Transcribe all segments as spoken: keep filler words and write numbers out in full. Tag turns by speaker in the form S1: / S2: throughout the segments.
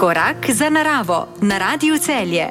S1: Korak za naravo na Radiu Celje.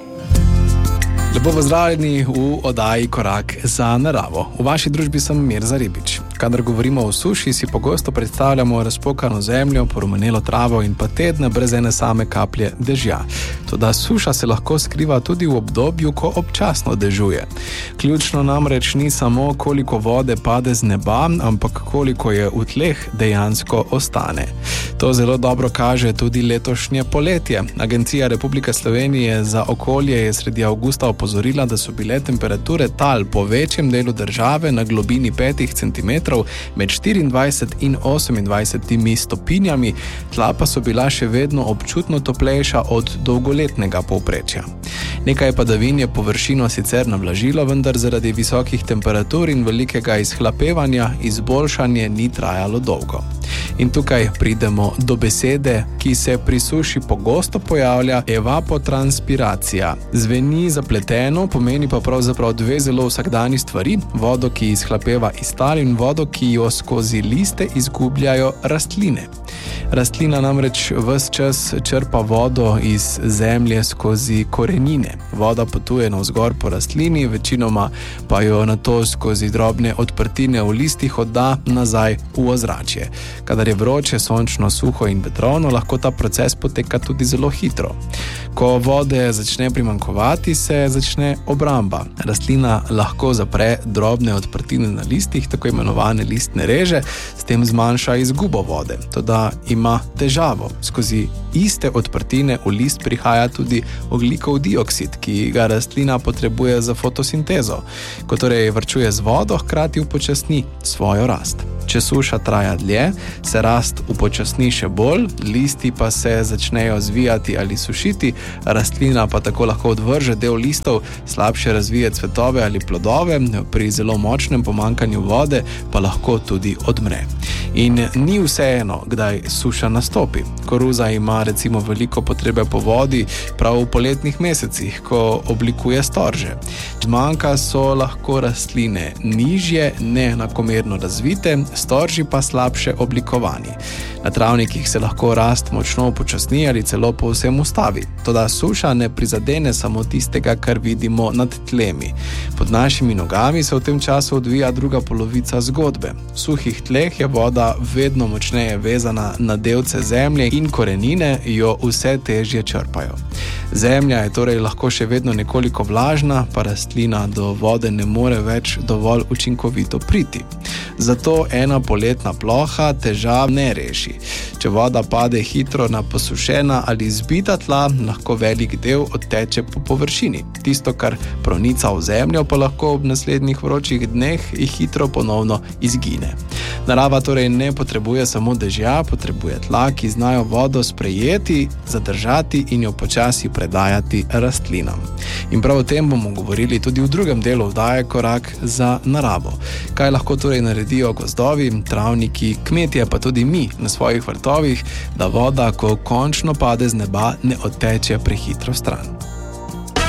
S2: Lepo pozdravljeni v oddaji Korak za naravo. V vaši družbi sem Mirza Ribič. Kadar govorimo o suši, si pogosto predstavljamo razpokano zemljo, porumenelo travo in pa tedne brez ene same kaplje dežja. Toda suša se lahko skriva tudi v obdobju, ko občasno dežuje. Ključno namreč ni samo, koliko vode pade z neba, ampak koliko je v tleh dejansko ostane. To zelo dobro kaže tudi letošnje poletje. Agencija Republike Slovenije za okolje je sredi avgusta opozorila, da so bile temperature tal po večjem delu države na globini petih centimetrov med štiriindvajset in osemindvajset stopinjami, tla pa so bila še vedno občutno toplejša od dolgoletnega povprečja. Nekaj padavin je površino sicer navlažilo, vendar zaradi visokih temperatur in velikega izhlapevanja izboljšanje ni trajalo dolgo. In tukaj pridemo do besede, ki se pri suši pogosto pojavlja, evapotranspiracija. Zveni zapleteno, pomeni pa pravzaprav dve zelo vsakdani stvari, vodo, ki izhlapeva iz tal in vodo, ki jo skozi liste izgubljajo rastline. Rastlina namreč ves čas črpa vodo iz zemlje skozi korenine. Voda potuje navzgor po rastlini, večinoma pa jo nato skozi drobne odprtine v listih odda nazaj v ozračje. Kadar je vroče, sončno, suho in vetrovno, lahko ta proces poteka tudi zelo hitro. Ko vode začne primanjkovati, se začne obramba. Rastlina lahko zapre drobne odprtine na listih, tako imenovane listne reže, s tem zmanjša izgubo vode. Toda ima težavo. Skozi iste odprtine v list prihaja tudi ogljikov dioksid, ki ga rastlina potrebuje za fotosintezo. Ko torej varčuje z vodo, hkrati upočasni svojo rast. Če suša traja dlje, se rast upočasni še bolj, listi pa se začnejo zvijati ali sušiti, rastlina pa tako lahko odvrže del listov, slabše razvije cvetove ali plodove, pri zelo močnem pomanjkanju vode pa lahko tudi odmre. In ni vseeno, kdaj suša nastopi. Koruza ima recimo veliko potrebe po vodi prav v poletnih mesecih, ko oblikuje storže. Zmanjka so lahko rastline nižje, neenakomerno razvite, storži pa slabše oblikovani. Na travnikih se lahko rast močno upočasni ali celo povsem ustavi. Toda suša ne prizadene samo tistega, kar vidimo nad tlemi. Pod našimi nogami se v tem času odvija druga polovica zgodbe. V suhih tleh je voda vedno močneje vezana na delce zemlje in korenine jo vse težje črpajo. Zemlja je torej lahko še vedno nekoliko vlažna, pa rastlina do vode ne more več dovolj učinkovito priti. Zato ena poletna ploha težav ne reši. Če voda pade hitro na posušena ali zbita tla, lahko velik del odteče po površini. Tisto, kar pronica v zemljo, pa lahko ob naslednjih vročih dneh hitro ponovno izgine. Narava torej ne potrebuje samo dežja, potrebuje tla, ki znajo vodo sprejeti, zadržati in jo počasi predajati rastlinam. In prav o tem bomo govorili tudi v drugem delu oddaje Korak za naravo. Kaj lahko torej naredijo gozdovi, travniki, kmetje pa tudi mi na svojih vrtovih, da voda, ko končno pade z neba, ne odteče prehitro stran.